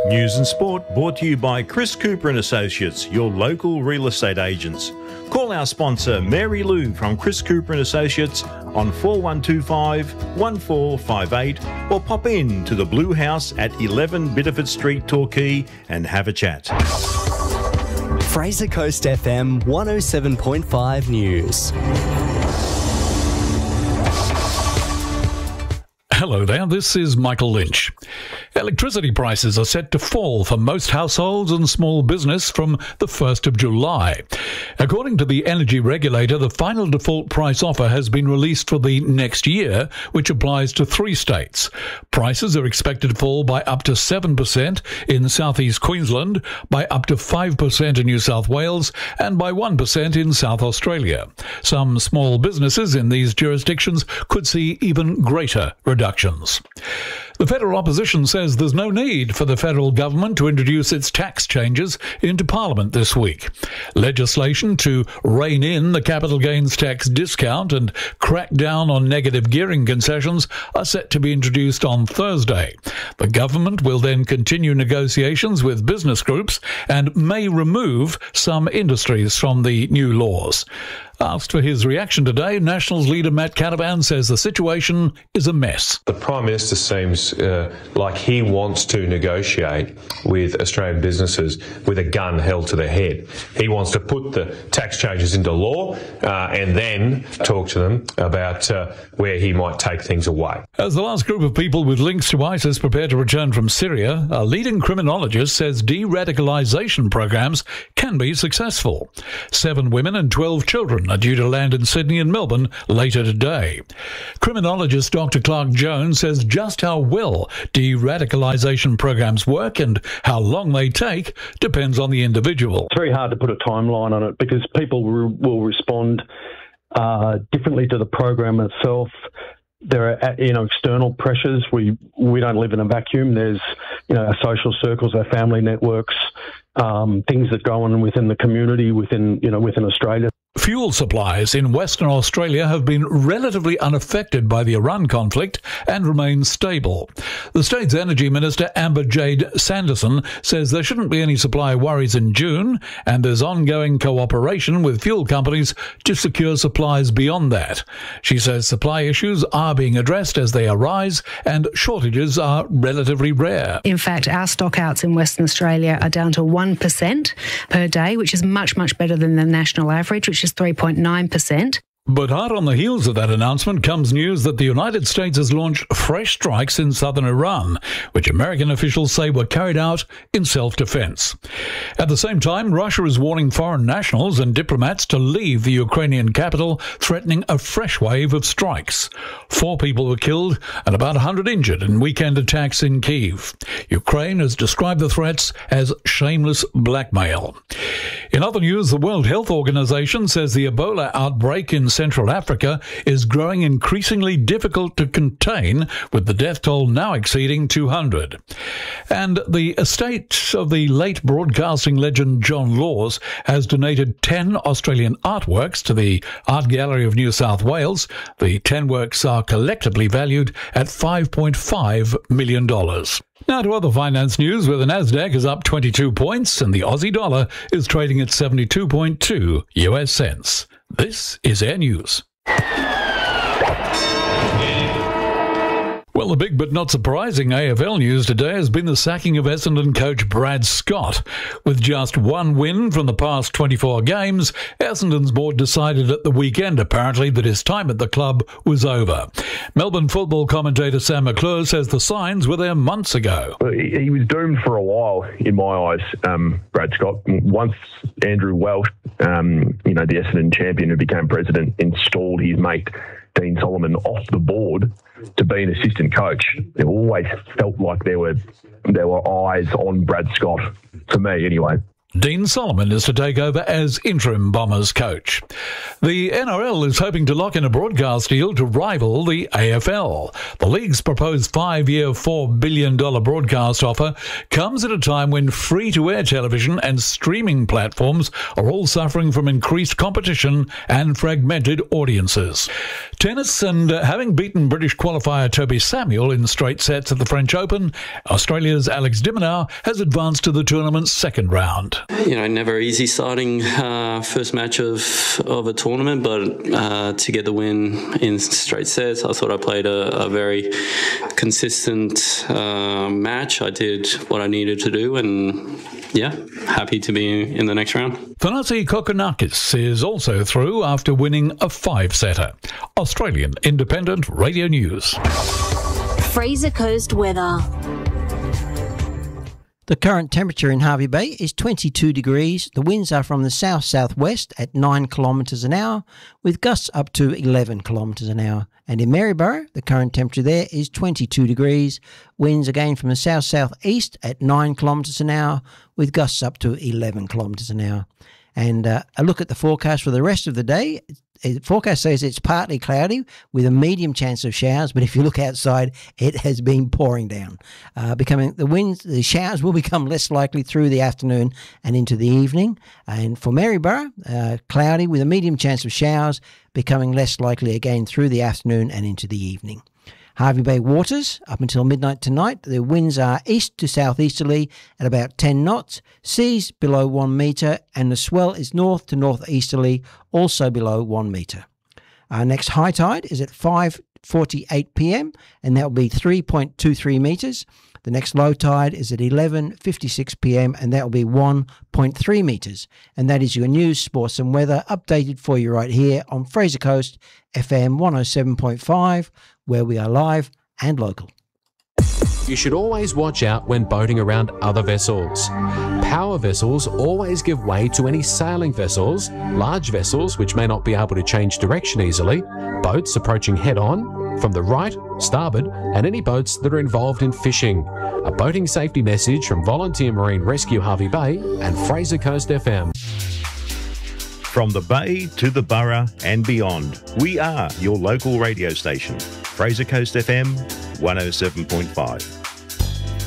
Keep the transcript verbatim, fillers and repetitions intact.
News and sport brought to you by Chris Cooper and Associates, your local real estate agents. Call our sponsor Mary Lou from Chris Cooper and Associates on four one two five, one four five eight or pop in to the Blue House at eleven Bitterford Street, Torquay and have a chat. Fraser Coast F M one oh seven point five News. Hello there, this is Michael Lynch. Electricity prices are set to fall for most households and small business from the first of July. According to the energy regulator, the final default price offer has been released for the next year, which applies to three states. Prices are expected to fall by up to seven percent in southeast Queensland, by up to five percent in New South Wales, and by one percent in South Australia. Some small businesses in these jurisdictions could see even greater reductions. The federal opposition says there's no need for the federal government to introduce its tax changes into Parliament this week. Legislation to rein in the capital gains tax discount and crack down on negative gearing concessions are set to be introduced on Thursday. The government will then continue negotiations with business groups and may remove some industries from the new laws. Asked for his reaction today, Nationals leader Matt Canavan says the situation is a mess. The Prime Minister seems uh, like he wants to negotiate with Australian businesses with a gun held to their head. He wants to put the tax changes into law uh, and then talk to them about uh, where he might take things away. As the last group of people with links to ISIS prepare to return from Syria, a leading criminologist says de-radicalisation programs can be successful. Seven women and twelve children are due to land in Sydney and Melbourne later today. Criminologist Doctor Clark Jones says just how well de-radicalisation programs work and how long they take depends on the individual. It's very hard to put a timeline on it because people re- will respond uh, differently to the program itself. There are, you know, external pressures. We we don't live in a vacuum. There's, you know, our social circles, our family networks, um, things that go on within the community, within, you know, within Australia. Fuel supplies in Western Australia have been relatively unaffected by the Iran conflict and remain stable. The state's Energy Minister, Amber Jade Sanderson, says there shouldn't be any supply worries in June, and there's ongoing cooperation with fuel companies to secure supplies beyond that. She says supply issues are being addressed as they arise, and shortages are relatively rare. In fact, our stockouts in Western Australia are down to one percent per day, which is much, much better than the national average, which is three point nine percent. But hard on the heels of that announcement comes news that the United States has launched fresh strikes in southern Iran, which American officials say were carried out in self-defense. At the same time, Russia is warning foreign nationals and diplomats to leave the Ukrainian capital, threatening a fresh wave of strikes. Four people were killed and about one hundred injured in weekend attacks in Kyiv. Ukraine has described the threats as shameless blackmail. In other news, the World Health Organization says the Ebola outbreak in Central Africa is growing increasingly difficult to contain, with the death toll now exceeding two hundred. And the estate of the late broadcasting legend John Laws has donated ten Australian artworks to the Art Gallery of New South Wales. The ten works are collectively valued at five point five million dollars. Now to other finance news, where the Nasdaq is up twenty-two points and the Aussie dollar is trading at seventy-two point two U S cents. This is Air News. Well, the big but not surprising A F L news today has been the sacking of Essendon coach Brad Scott. With just one win from the past twenty-four games, Essendon's board decided at the weekend, apparently, that his time at the club was over. Melbourne football commentator Sam McClure says the signs were there months ago. He was doomed for a while, in my eyes, um, Brad Scott. Once Andrew Welsh, um, you know, the Essendon champion who became president, installed his mate Dean Solomon off the board to be an assistant coach, it always felt like there were there were eyes on Brad Scott, for me anyway. Dean Solomon is to take over as interim Bombers coach. The N R L is hoping to lock in a broadcast deal to rival the A F L. The league's proposed five-year, four billion dollars broadcast offer comes at a time when free-to-air television and streaming platforms are all suffering from increased competition and fragmented audiences. Tennis, and uh, having beaten British qualifier Toby Samuel in straight sets at the French Open, Australia's Alex de Minaur has advanced to the tournament's second round. You know, never easy starting uh, first match of, of a tournament, but uh, to get the win in straight sets, I thought I played a, a very consistent uh, match. I did what I needed to do, and yeah, happy to be in the next round. Thanasi Kokkinakis is also through after winning a five-setter. Australian Independent Radio News. Fraser Coast weather. The current temperature in Hervey Bay is twenty-two degrees. The winds are from the south-southwest at nine kilometres an hour, with gusts up to eleven kilometres an hour. And in Maryborough, the current temperature there is twenty-two degrees. Winds again from the south-southeast at nine kilometres an hour, with gusts up to eleven kilometres an hour. And uh, a look at the forecast for the rest of the day. The forecast says it's partly cloudy with a medium chance of showers, but if you look outside, it has been pouring down. Uh, becoming the winds, the showers will become less likely through the afternoon and into the evening. And for Maryborough, uh, cloudy with a medium chance of showers, becoming less likely again through the afternoon and into the evening. Hervey Bay waters, up until midnight tonight, the winds are east to southeasterly at about ten knots, seas below one metre, and the swell is north to northeasterly, also below one metre. Our next high tide is at five forty-eight p m, and that will be three point two three metres. The next low tide is at eleven fifty-six p m, and that will be one point three metres. And that is your news, sports and weather updated for you right here on Fraser Coast F M one oh seven point five, where we are live and local. You should always watch out when boating around other vessels. Power vessels always give way to any sailing vessels, large vessels which may not be able to change direction easily, boats approaching head-on, from the right, starboard, and any boats that are involved in fishing. A boating safety message from Volunteer Marine Rescue Hervey Bay and Fraser Coast F M. From the Bay to the Borough and beyond, we are your local radio station. Fraser Coast F M one oh seven point five.